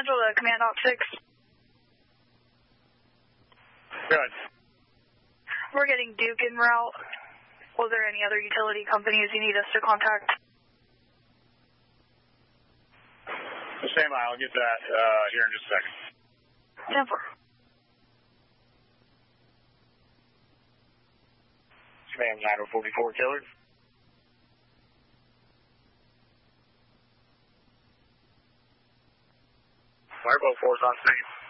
Central to Command Op 6. Good. We're getting Duke en route. Was there any other utility companies you need us to contact? Stand by, I'll get that here in just a second. Simple. Command 9044 Killer. Fireboat 4's on scene.